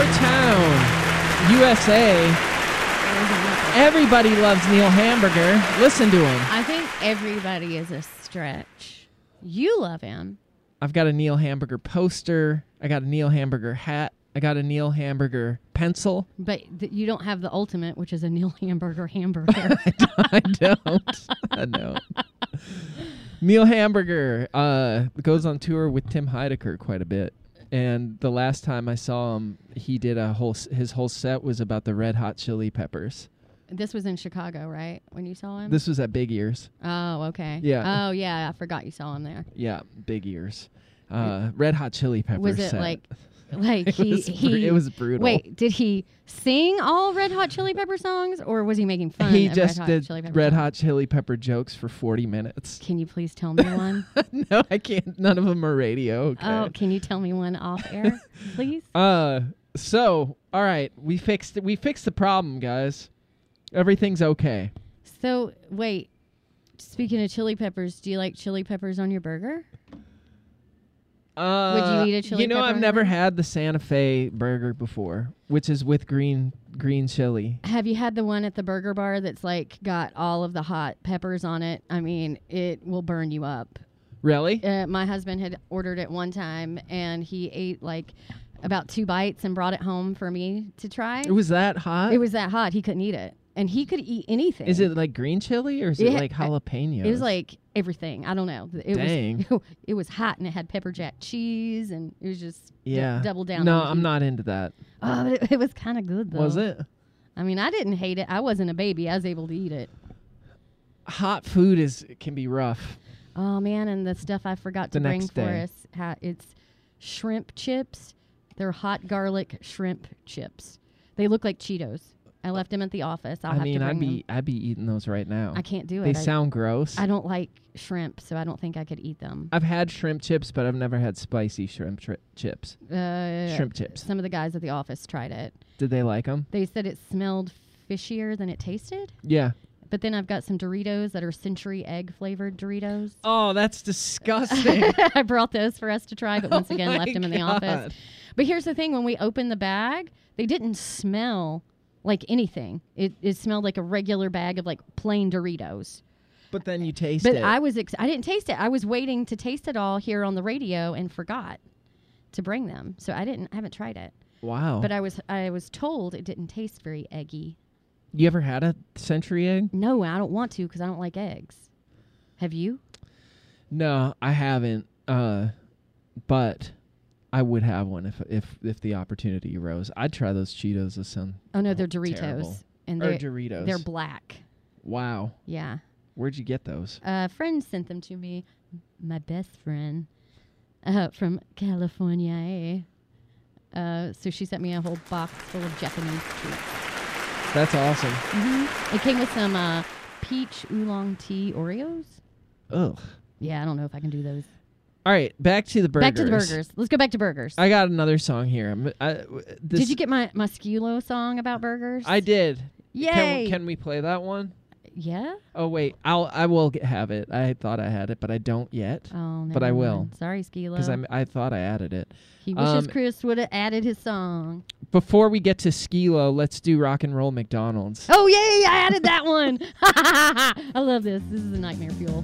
Town, USA. Everybody loves Neil Hamburger. Listen to him. I think everybody is a stretch. You love him. I've got a Neil Hamburger poster. I got a Neil Hamburger hat. I got a Neil Hamburger pencil. But you don't have the ultimate, which is a Neil Hamburger hamburger. I don't. Neil Hamburger goes on tour with Tim Heidecker quite a bit. And the last time I saw him, he did his whole set was about the Red Hot Chili Peppers. This was in Chicago, right? When you saw him? This was at Big Ears. Oh, okay. Yeah. Oh, yeah. I forgot you saw him there. Yeah, Big Ears. Red Hot Chili Peppers. Was it set. like it was brutal. Wait, did he sing all Red Hot Chili Pepper songs, or was he making fun? He of just Red Hot did Chili Pepper Red songs? Hot Chili Pepper jokes for 40 minutes. Can you please tell me one? No, I can't. None of them are radio. Okay. Oh, can you tell me one off air, please? So all right, we fixed the problem, guys. Everything's okay. So wait, speaking of chili peppers, do you like chili peppers on your burger? Would you eat a chili pepper? I've never had the Santa Fe burger before, which is with green chili. Have you had the one at the burger bar that's like got all of the hot peppers on it? I mean, it will burn you up. Really? My husband had ordered it one time, and he ate like about 2 bites and brought it home for me to try. It was that hot? It was that hot. He couldn't eat it. And he could eat anything. Is it like green chili or is it like jalapenos? It was like everything. I don't know. Dang. It was hot, and it had pepper jack cheese, and it was just double down. No, on I'm not into that. Oh, but it was kind of good, though. Was it? I mean, I didn't hate it. I wasn't a baby. I was able to eat it. Hot food can be rough. Oh, man, and the stuff I forgot to bring for us, it's shrimp chips. They're hot garlic shrimp chips. They look like Cheetos. I left them at the office. I'd be eating those right now. I can't do it. They sound gross. I don't like shrimp, so I don't think I could eat them. I've had shrimp chips, but I've never had spicy shrimp chips. Shrimp chips. Some of the guys at the office tried it. Did they like them? They said it smelled fishier than it tasted. Yeah. But then I've got some Doritos that are Century egg flavored Doritos. Oh, that's disgusting. I brought those for us to try, but once again left them in the God. office. But here's the thing. When we opened the bag, they didn't smell like anything. It smelled like a regular bag of like plain Doritos. But then you taste it. But I didn't taste it. I was waiting to taste it all here on the radio and forgot to bring them. So I haven't tried it. Wow. But I was told it didn't taste very eggy. You ever had a Century egg? No, I don't want to because I don't like eggs. Have you? No, I haven't. But I would have one if the opportunity arose. I'd try those Cheetos. Those sound they're Doritos. terrible. And or Doritos. They're black. Wow. Yeah. Where'd you get those? A friend sent them to me. My best friend from California. So she sent me a whole box full of Japanese treats. That's awesome. Mm-hmm. It came with some peach oolong tea Oreos. Ugh. Yeah, I don't know if I can do those. All right, back to the burgers. Back to the burgers. Let's go back to burgers. I got another song here. Did you get my Skilo song about burgers? I did. Yay! Can we play that one? Yeah. Oh wait, I will have it. I thought I had it, but I don't yet. Oh, but I will. Sorry, Skilo. Because I thought I added it. He wishes Chris would have added his song. Before we get to Skilo, let's do Rock and Roll McDonald's. Oh yay! I added that one. I love this. This is a nightmare fuel.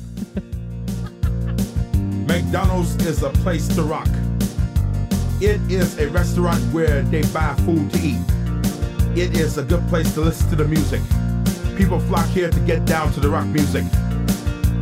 McDonald's is a place to rock. It is a restaurant where they buy food to eat. It is a good place to listen to the music. People flock here to get down to the rock music.